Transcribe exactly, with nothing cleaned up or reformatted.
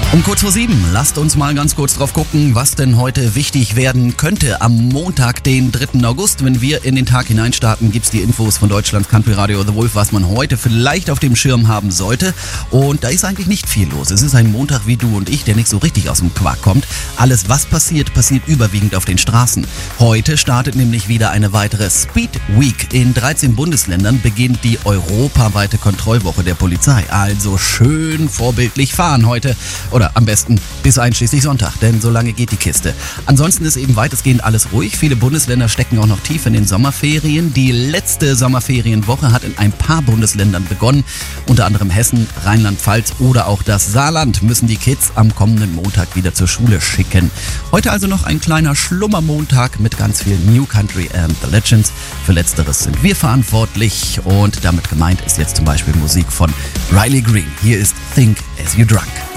Um kurz vor sieben, lasst uns mal ganz kurz drauf gucken, was denn heute wichtig werden könnte. Am Montag, den dritten August, wenn wir in den Tag hineinstarten, gibt's die Infos von Deutschlands Country Radio The Wolf, was man heute vielleicht auf dem Schirm haben sollte. Und da ist eigentlich nicht viel los. Es ist ein Montag wie du und ich, der nicht so richtig aus dem Quark kommt. Alles, was passiert, passiert überwiegend auf den Straßen. Heute startet nämlich wieder eine weitere Speed Week. In dreizehn Bundesländern beginnt die europaweite Kontrollwoche der Polizei. Also schön vorbildlich fahren heute. Oder am besten bis einschließlich Sonntag, denn so lange geht die Kiste. Ansonsten ist eben weitestgehend alles ruhig. Viele Bundesländer stecken auch noch tief in den Sommerferien. Die letzte Sommerferienwoche hat in ein paar Bundesländern begonnen. Unter anderem Hessen, Rheinland-Pfalz oder auch das Saarland müssen die Kids am kommenden Montag wieder zur Schule schicken. Heute also noch ein kleiner Schlummermontag mit ganz viel New Country and the Legends. Für Letzteres sind wir verantwortlich und damit gemeint ist jetzt zum Beispiel Musik von Riley Green. Hier ist Think As You Drunk.